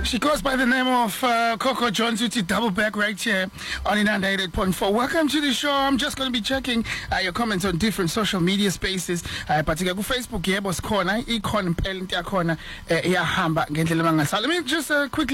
She goes by the name of Coco Jones, which is double back right here on 98.4. Welcome to the show. I'm just going to be checking your comments on different social media spaces. Particularly Facebook, yebo sikhona, ikhona impela into yakhona iyahamba ngendlela mangasala. Let me just quickly